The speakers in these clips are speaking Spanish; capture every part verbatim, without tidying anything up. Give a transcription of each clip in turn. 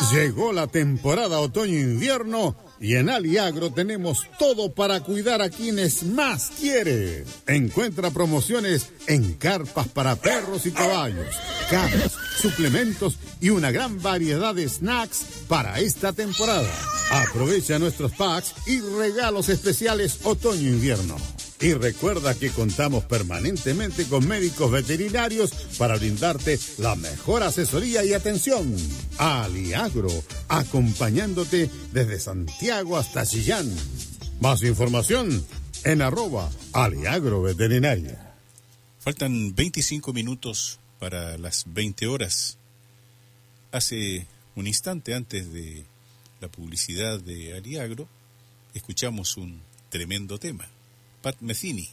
Llegó la temporada otoño-invierno y en Aliagro tenemos todo para cuidar a quienes más quiere. Encuentra promociones en carpas para perros y caballos, camas, suplementos y una gran variedad de snacks para esta temporada. Aprovecha nuestros packs y regalos especiales otoño-invierno. Y recuerda que contamos permanentemente con médicos veterinarios para brindarte la mejor asesoría y atención. Aliagro, acompañándote desde Santiago hasta Chillán. Más información en arroba Aliagro Veterinaria. Faltan veinticinco minutos para las veinte horas. Hace un instante antes de la publicidad de Aliagro, escuchamos un tremendo tema. Pat Metheny,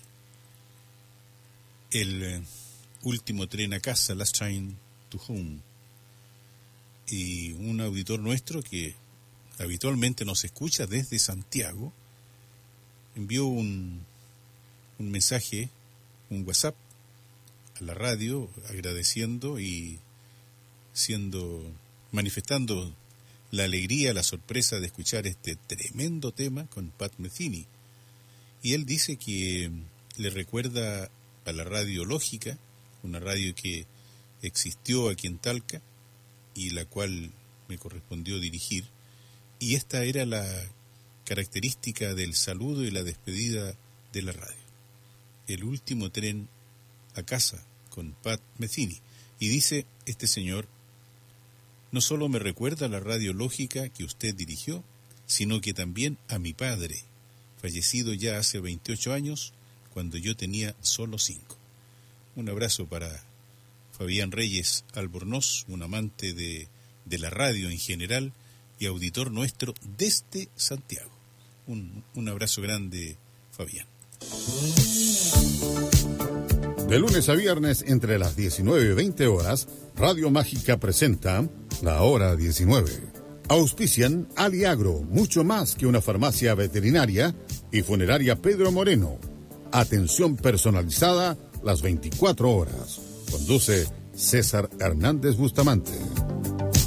el eh, último tren a casa, Last Train to Home. Y un auditor nuestro que habitualmente nos escucha desde Santiago, envió un, un mensaje, un WhatsApp a la radio agradeciendo y siendo, manifestando la alegría, la sorpresa de escuchar este tremendo tema con Pat Metheny. Y él dice que le recuerda a la radio Lógica, una radio que existió aquí en Talca y la cual me correspondió dirigir. Y esta era la característica del saludo y la despedida de la radio. El último tren a casa con Pat Metheny. Y dice este señor, no solo me recuerda a la radio Lógica que usted dirigió, sino que también a mi padre, fallecido ya hace veintiocho años, cuando yo tenía solo cinco. Un abrazo para Fabián Reyes Albornoz, un amante de, de la radio en general y auditor nuestro desde Santiago. Un, un abrazo grande, Fabián. De lunes a viernes, entre las diecinueve y veinte horas, Radio Mágica presenta La Hora diecinueve. Auspician Aliagro, mucho más que una farmacia veterinaria, y Funeraria Pedro Moreno. Atención personalizada las veinticuatro horas. Conduce César Hernández Bustamante.